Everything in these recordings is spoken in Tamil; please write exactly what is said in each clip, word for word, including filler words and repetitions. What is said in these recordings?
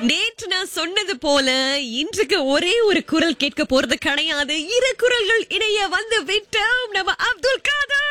நேற்று நான் சொன்னது போல இன்றைக்கு ஒரே ஒரு குரல் கேட்க போறது கிடையாது. இரு குரல்கள் இணைய வந்து விட்டோம். நம்ம அப்துல் காதர்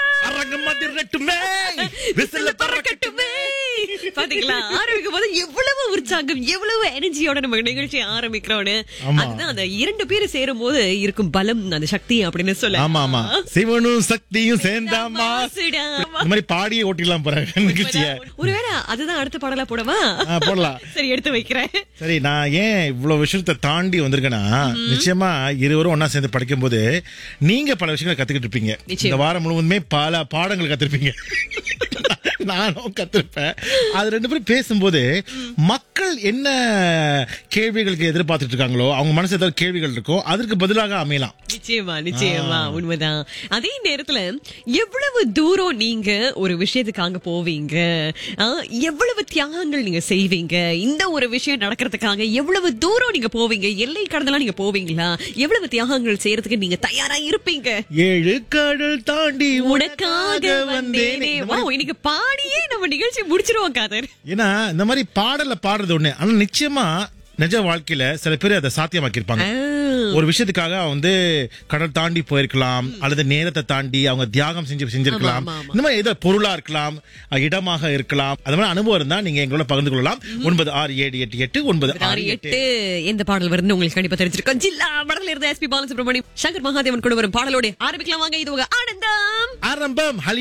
பாத்தீங்களா, ஆரம்பிக்கும் போது எவ்வளவு உற்சாகம், எவ்வளவு எனர்ஜியோட நம்ம நிகழ்ச்சியை ஆரம்பிக்கிறோன்னு. அதுதான் அந்த இரண்டு பேரும் சேரும் போது இருக்கும் பலம், அந்த சக்தி அப்படின்னு சொல்ல. ஆமா ஆமா, சிவனும் சக்தியும் சேர்ந்தாமா இந்த மாதிரி பாடியே ஓட்டிடலாம் போறாங்க நிகழ்ச்சிய. ஒருவேளை அதுதான் அடுத்த பாடலா போடவா? போடலாம். சரி, எடுத்து வைக்கிறேன். சரி, நான் ஏன் இவ்வளவு விஷயத்தை தாண்டி வந்திருக்கேன்னா, நிச்சயமா இருவரும் ஒன்னா சேர்ந்து படிக்கும் போது நீங்க பல விஷயங்களை கத்துக்கிட்டு இருப்பீங்க. இந்த வாரம் முழுவதுமே பல பாடங்கள் கத்திருப்பீங்க, நானும் கத்திருப்பேன். அது ரெண்டு பேரும் பேசும்போது மக்கள் என்ன கேள்விகளுக்கு எதிர்பார்த்துட்டு இருக்காங்களோ, அவங்க மனசு ஏதாவது கேள்விகள் இருக்கோ அதற்கு பதிலாக அமையலாம். நிச்சயமா நிச்சயமா, உண்மைதான். அதே நேரத்துல எவ்வளவு தூரம் நீங்க ஒரு விஷயத்துக்காக போவீங்க, எவ்வளவு தியாகங்கள் நீங்க செய்வீங்க, இந்த ஒரு விஷயம் நடக்கிறதுக்காக எவ்வளவு தூரம் நீங்க போவீங்க, எல்லை கடந்தெல்லாம் நீங்க போவீங்களா, எவ்வளவு தியாகங்கள் செய்யறதுக்கு நீங்க தயாரா இருப்பீங்க. ஏழு கடல் தாண்டி உனக்காக வந்தேனே. இன்னைக்கு பாடியே நம்ம நிகழ்ச்சி முடிச்சிருவோம் காதர். ஏன்னா இந்த மாதிரி பாடல பாடுறது ஒண்ணு, ஆனா நிச்சயமா நிஜ வாழ்க்கையில சில பேர் அதை சாத்தியமாக்கி இருப்பாங்க. ஒரு விஷயத்துக்காக வந்து கடல் தாண்டி போயிருக்கலாம், அல்லது நேரத்தை தாண்டி அவங்க தியாகம் செஞ்சு செஞ்சிருக்கலாம். இந்த மாதிரி ஏதோ பொருளா இருக்கலாம், இடமாக இருக்கலாம். அது மாதிரி அனுபவம் இருந்தா நீங்க எங்களோட பகிர்ந்து கொள்ளலாம். ஒன்பது ஆறு ஏழு எட்டு எட்டு ஒன்பது ஆறு எட்டு. எந்த பாடல் வருது உங்களுக்கு கண்டிப்பா தெரிஞ்சிருக்கும். ஜில்லா படத்துல இருந்த எஸ் பி பாலசுப்ரமணியம், சங்கர் மகாதேவன் கூட வரும் பாடலோட ஆரம்பிக்கலாம். வாங்க, இது உங்க ஆனந்தம் ஆரம்பம்.